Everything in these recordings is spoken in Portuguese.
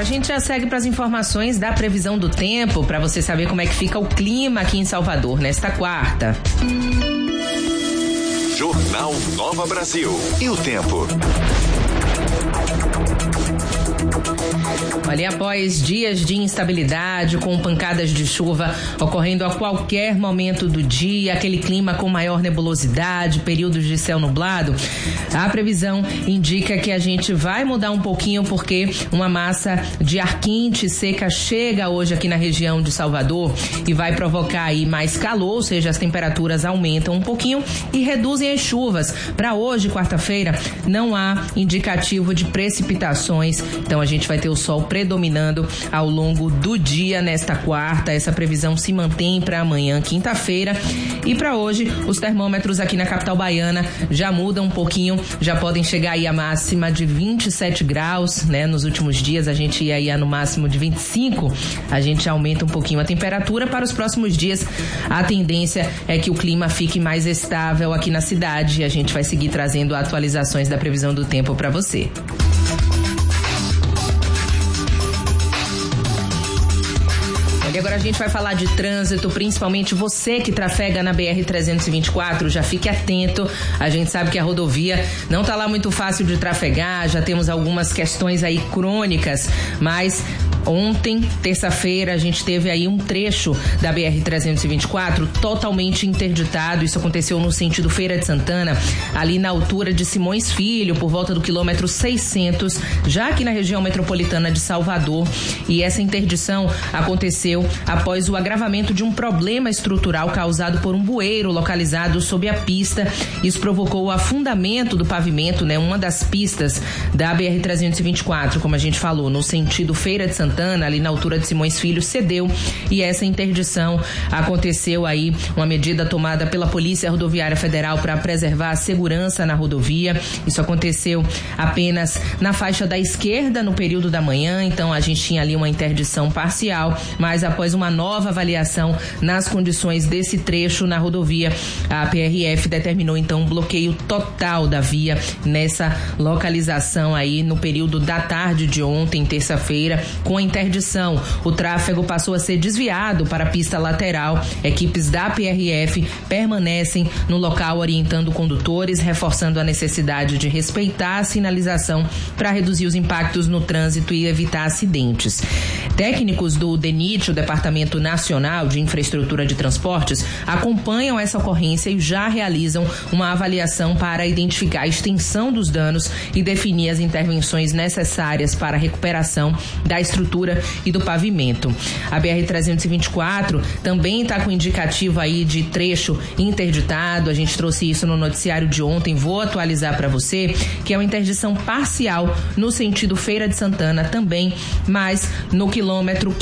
Agora a gente já segue para as informações da previsão do tempo, para você saber como é que fica o clima aqui em Salvador nesta quarta. Jornal Nova Brasil. E o tempo? Olha, após dias de instabilidade, com pancadas de chuva ocorrendo a qualquer momento do dia, aquele clima com maior nebulosidade, períodos de céu nublado, a previsão indica que a gente vai mudar um pouquinho, porque uma massa de ar quente e seca chega hoje aqui na região de Salvador e vai provocar aí mais calor, ou seja, as temperaturas aumentam um pouquinho e reduzem as chuvas. Para hoje, quarta-feira, não há indicativo de precipitações, então a gente vai ter o sol predominando ao longo do dia nesta quarta. Essa previsão se mantém para amanhã, quinta-feira, e para hoje os termômetros aqui na capital baiana já mudam um pouquinho, já podem chegar aí a máxima de 27 graus, né? Nos últimos dias a gente ia aí no máximo de 25, a gente aumenta um pouquinho a temperatura. Para os próximos dias a tendência é que o clima fique mais estável aqui na cidade e a gente vai seguir trazendo atualizações da previsão do tempo para você. E agora a gente vai falar de trânsito, principalmente você que trafega na BR-324, já fique atento. A gente sabe que a rodovia não tá lá muito fácil de trafegar, já temos algumas questões aí crônicas, mas ontem, terça-feira, a gente teve aí um trecho da BR-324 totalmente interditado. Isso aconteceu no sentido Feira de Santana, ali na altura de Simões Filho, por volta do quilômetro 600, já aqui na região metropolitana de Salvador. E essa interdição aconteceu após o agravamento de um problema estrutural causado por um bueiro localizado sob a pista. Isso provocou o afundamento do pavimento, né? Uma das pistas da BR-324, como a gente falou, no sentido Feira de Santana, ali na altura de Simões Filho, cedeu, e essa interdição aconteceu aí, uma medida tomada pela Polícia Rodoviária Federal para preservar a segurança na rodovia. Isso aconteceu apenas na faixa da esquerda no período da manhã, então a gente tinha ali uma interdição parcial, mas após uma nova avaliação nas condições desse trecho na rodovia, a PRF determinou então um bloqueio total da via nessa localização aí no período da tarde de ontem, terça-feira. Com a interdição, o tráfego passou a ser desviado para a pista lateral. Equipes da PRF permanecem no local orientando condutores, reforçando a necessidade de respeitar a sinalização para reduzir os impactos no trânsito e evitar acidentes. Técnicos do DENIT, o Departamento Nacional de Infraestrutura de Transportes, acompanham essa ocorrência e já realizam uma avaliação para identificar a extensão dos danos e definir as intervenções necessárias para a recuperação da estrutura e do pavimento. A BR-324 também está com indicativo aí de trecho interditado. A gente trouxe isso no noticiário de ontem, vou atualizar para você, que é uma interdição parcial no sentido Feira de Santana também, mas no quilômetro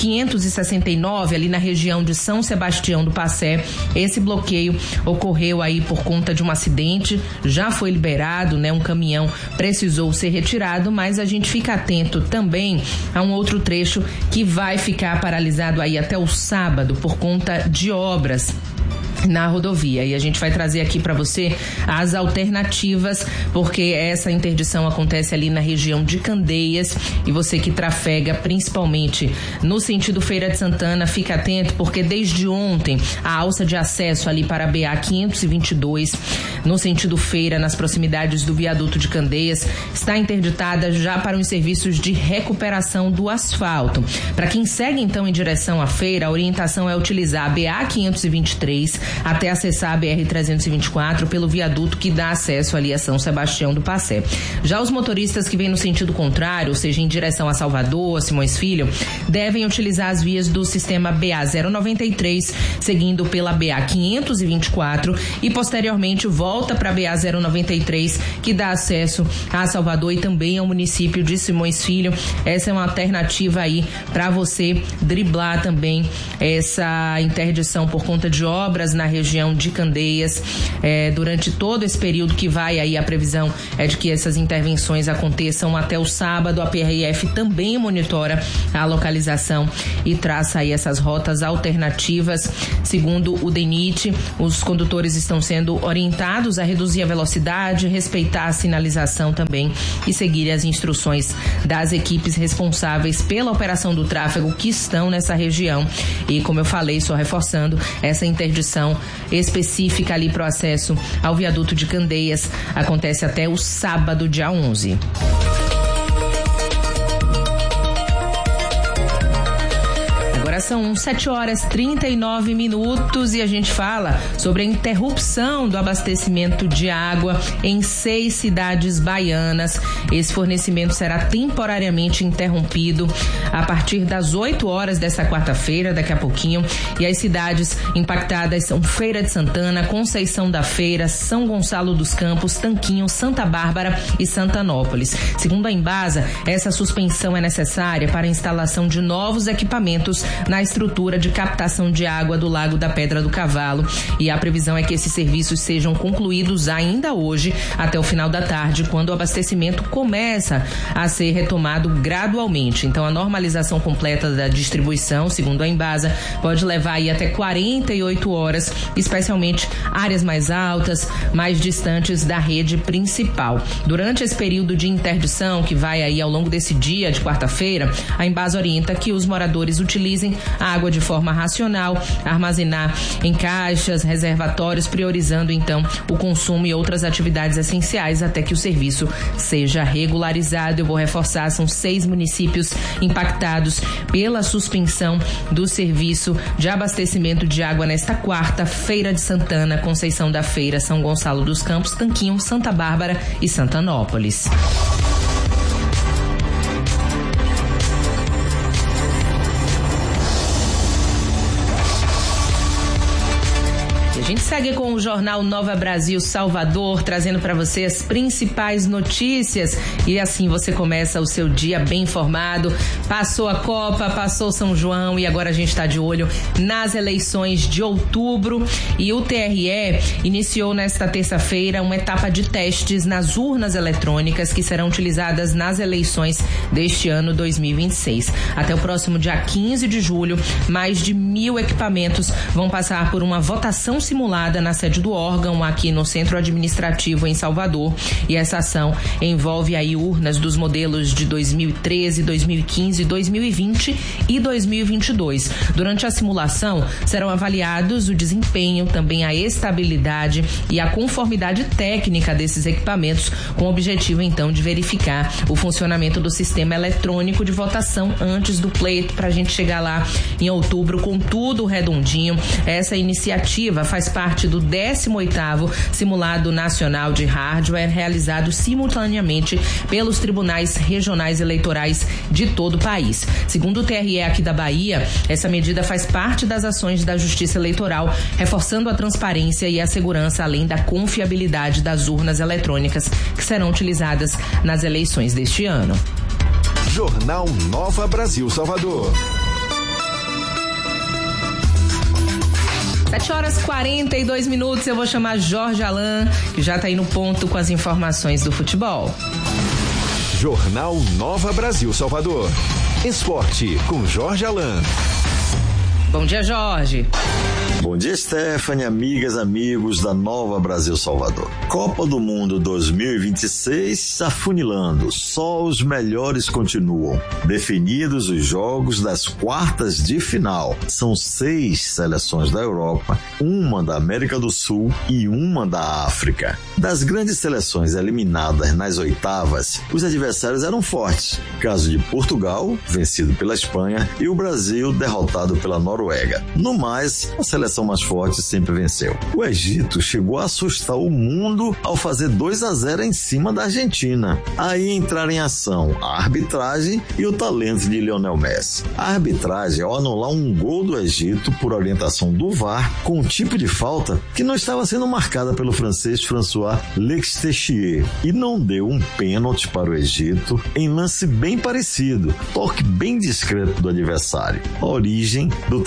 569, ali na região de São Sebastião do Passé. Esse bloqueio ocorreu aí por conta de um acidente, já foi liberado, né? Um caminhão precisou ser retirado, mas a gente fica atento também a um outro trecho que vai ficar paralisado aí até o sábado por conta de obras na rodovia, e a gente vai trazer aqui para você as alternativas, porque essa interdição acontece ali na região de Candeias, e você que trafega principalmente no sentido Feira de Santana, fica atento, porque desde ontem a alça de acesso ali para a BA 522 no sentido Feira, nas proximidades do viaduto de Candeias, está interditada já para os serviços de recuperação do asfalto. Para quem segue então em direção à feira, a orientação é utilizar a BA 523 até acessar a BR-324 pelo viaduto que dá acesso ali a São Sebastião do Passé. Já os motoristas que vêm no sentido contrário, ou seja, em direção a Salvador, Simões Filho, devem utilizar as vias do sistema BA 093, seguindo pela BA 524 e posteriormente volta para a BA 093, que dá acesso a Salvador e também ao município de Simões Filho. Essa é uma alternativa aí para você driblar também essa interdição por conta de obras na região de Candeias. Durante todo esse período que vai aí, a previsão é de que essas intervenções aconteçam até o sábado. A PRF também monitora a localização e traça aí essas rotas alternativas. Segundo o DENIT, os condutores estão sendo orientados a reduzir a velocidade, respeitar a sinalização também e seguir as instruções das equipes responsáveis pela operação do tráfego que estão nessa região. E como eu falei, só reforçando, essa interdição específica ali para o acesso ao viaduto de Candeias acontece até o sábado, dia 11. Agora são 7h39 e a gente fala sobre a interrupção do abastecimento de água em 6 cidades baianas. Esse fornecimento será temporariamente interrompido a partir das 8 horas desta quarta-feira, daqui a pouquinho. E as cidades impactadas são Feira de Santana, Conceição da Feira, São Gonçalo dos Campos, Tanquinho, Santa Bárbara e Santanópolis. Segundo a Embasa, essa suspensão é necessária para a instalação de novos equipamentos na estrutura de captação de água do Lago da Pedra do Cavalo, e a previsão é que esses serviços sejam concluídos ainda hoje, até o final da tarde, quando o abastecimento começa a ser retomado gradualmente. Então, a normalização completa da distribuição, segundo a Embasa, pode levar aí até 48 horas, especialmente áreas mais altas, mais distantes da rede principal. Durante esse período de interdição, que vai aí ao longo desse dia de quarta-feira, a Embasa orienta que os moradores utilizem a água de forma racional, armazenar em caixas, reservatórios, priorizando então o consumo e outras atividades essenciais até que o serviço seja regularizado. Eu vou reforçar, são 6 municípios impactados pela suspensão do serviço de abastecimento de água nesta quarta: Feira de Santana, Conceição da Feira, São Gonçalo dos Campos, Tanquinho, Santa Bárbara e Santanópolis. A gente segue com o Jornal Nova Brasil Salvador, trazendo para você as principais notícias, e assim você começa o seu dia bem informado. Passou a Copa, passou São João e agora a gente está de olho nas eleições de outubro, e o TRE iniciou nesta terça-feira uma etapa de testes nas urnas eletrônicas que serão utilizadas nas eleições deste ano 2026. Até o próximo dia 15 de julho, mais de 1.000 equipamentos vão passar por uma votação simulada na sede do órgão aqui no Centro Administrativo em Salvador, e essa ação envolve aí urnas dos modelos de 2013, 2015, 2020 e 2022. Durante a simulação serão avaliados o desempenho, também a estabilidade e a conformidade técnica desses equipamentos, com o objetivo então de verificar o funcionamento do sistema eletrônico de votação antes do pleito, para a gente chegar lá em outubro com tudo redondinho. Essa iniciativa faz parte do 18º Simulado Nacional de Hardware, realizado simultaneamente pelos tribunais regionais eleitorais de todo o país. Segundo o TRE aqui da Bahia, essa medida faz parte das ações da Justiça Eleitoral, reforçando a transparência e a segurança, além da confiabilidade das urnas eletrônicas que serão utilizadas nas eleições deste ano. Jornal Nova Brasil Salvador. 7h42, eu vou chamar Jorge Alain, que já está aí no ponto com as informações do futebol. Jornal Nova Brasil Salvador. Esporte com Jorge Alain. Bom dia, Jorge. Bom dia, Stephanie, amigas, amigos da Nova Brasil Salvador. Copa do Mundo 2026 afunilando, só os melhores continuam. Definidos os jogos das quartas de final. São 6 seleções da Europa, uma da América do Sul e uma da África. Das grandes seleções eliminadas nas oitavas, os adversários eram fortes. Caso de Portugal, vencido pela Espanha, e o Brasil, derrotado pela Noruega. No mais, a seleção mais forte sempre venceu. O Egito chegou a assustar o mundo ao fazer 2-0 em cima da Argentina. Aí entraram em ação a arbitragem e o talento de Lionel Messi. A arbitragem, ao anular um gol do Egito por orientação do VAR, com um tipo de falta que não estava sendo marcada pelo francês François Lextechier, e não deu um pênalti para o Egito em lance bem parecido, toque bem discreto do adversário. A origem do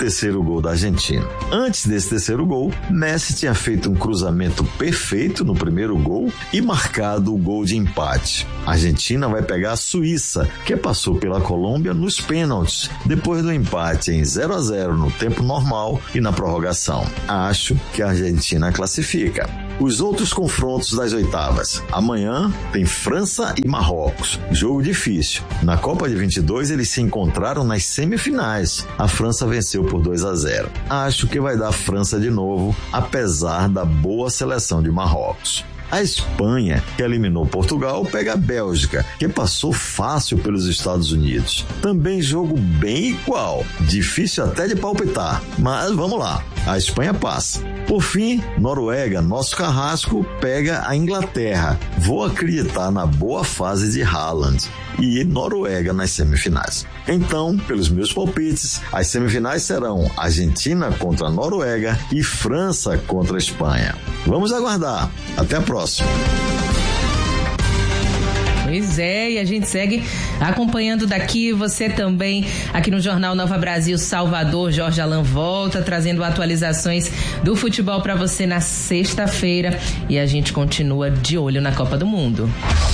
terceiro gol da Argentina. Antes desse terceiro gol, Messi tinha feito um cruzamento perfeito no primeiro gol e marcado o gol de empate. A Argentina vai pegar a Suíça, que passou pela Colômbia nos pênaltis, depois do empate em 0-0 no tempo normal e na prorrogação. Acho que a Argentina classifica. Os outros confrontos das oitavas. Amanhã tem França e Marrocos. Jogo difícil. Na Copa de 22 eles se encontraram nas semifinais. A França venceu por 2-0. Acho que vai dar França de novo, apesar da boa seleção de Marrocos. A Espanha, que eliminou Portugal, pega a Bélgica, que passou fácil pelos Estados Unidos. Também jogo bem igual, difícil até de palpitar, mas vamos lá, a Espanha passa. Por fim, Noruega, nosso carrasco, pega a Inglaterra. Vou acreditar na boa fase de Haaland e Noruega nas semifinais. Então, pelos meus palpites, as semifinais serão Argentina contra a Noruega e França contra a Espanha. Vamos aguardar. Até a próxima. Pois é, e a gente segue acompanhando daqui, você também aqui no Jornal Nova Brasil Salvador. Jorge Alain volta trazendo atualizações do futebol para você na sexta-feira e a gente continua de olho na Copa do Mundo.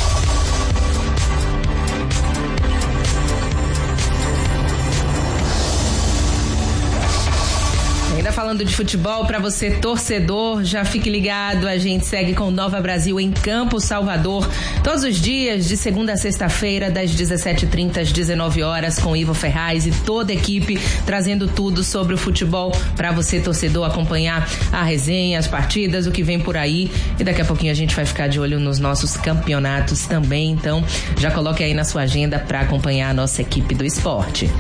Falando de futebol, para você torcedor, já fique ligado, a gente segue com Nova Brasil em Campo Salvador, todos os dias de segunda a sexta-feira, das 17h30 às 19 horas, com Ivo Ferraz e toda a equipe, trazendo tudo sobre o futebol para você torcedor acompanhar a resenha, as partidas, o que vem por aí, e daqui a pouquinho a gente vai ficar de olho nos nossos campeonatos também, então já coloque aí na sua agenda para acompanhar a nossa equipe do esporte.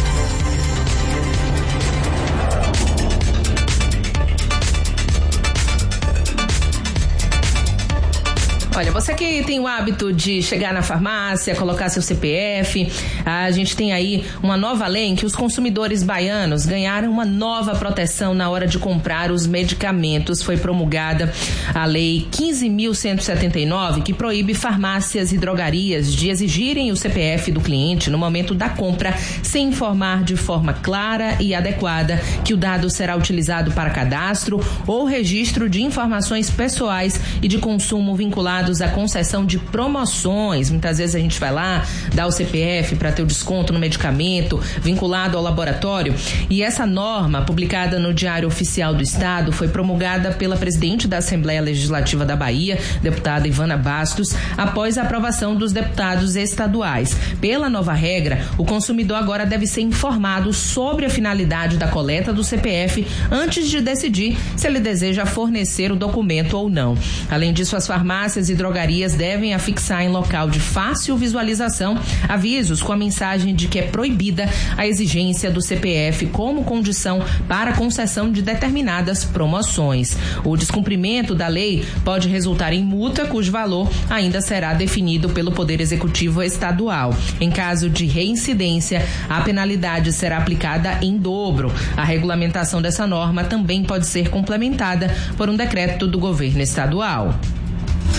Olha, você que tem o hábito de chegar na farmácia, colocar seu CPF, a gente tem aí uma nova lei em que os consumidores baianos ganharam uma nova proteção na hora de comprar os medicamentos. Foi promulgada a Lei 15.179, que proíbe farmácias e drogarias de exigirem o CPF do cliente no momento da compra, sem informar de forma clara e adequada que o dado será utilizado para cadastro ou registro de informações pessoais e de consumo vinculados à concessão de promoções. Muitas vezes a gente vai lá, dá o CPF para ter o desconto no medicamento vinculado ao laboratório. E essa norma, publicada no Diário Oficial do Estado, foi promulgada pela presidente da Assembleia Legislativa da Bahia, deputada Ivana Bastos, após a aprovação dos deputados estaduais. Pela nova regra, o consumidor agora deve ser informado sobre a finalidade da coleta do CPF antes de decidir se ele deseja fornecer o documento ou não. Além disso, as farmácias e drogarias devem afixar em local de fácil visualização avisos com a mensagem de que é proibida a exigência do CPF como condição para a concessão de determinadas promoções. O descumprimento da lei pode resultar em multa, cujo valor ainda será definido pelo Poder Executivo Estadual. Em caso de reincidência, a penalidade será aplicada em dobro. A regulamentação dessa norma também pode ser complementada por um decreto do governo estadual.